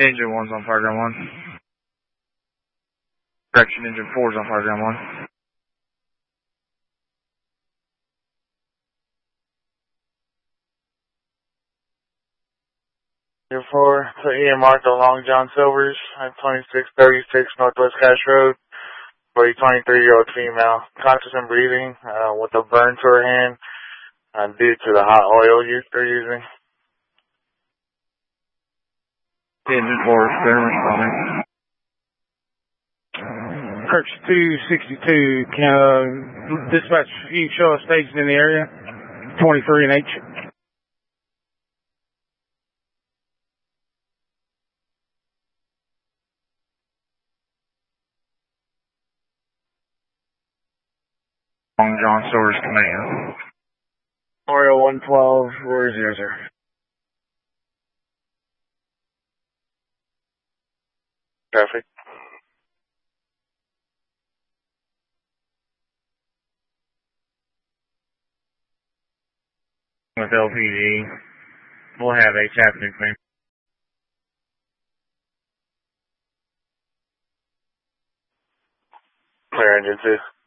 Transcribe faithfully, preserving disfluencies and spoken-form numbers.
Engine one's on fire ground one. Correction, engine four's on fire ground one. Engine four, so E M R to Long John Silvers at twenty-six thirty-six Northwest Cash Road for a twenty-three-year-old female, conscious and breathing, uh, with a burn to her hand uh, due to the hot oil use they're using. Engine four, clear and responding. Kirk two sixty-two, can uh, dispatch you show us staged in the area? twenty-three and H. Long John Silvers command. Oreo one twelve, where is yours, sir? Traffic. With L P D, we'll have H happening, man. Clear engine two.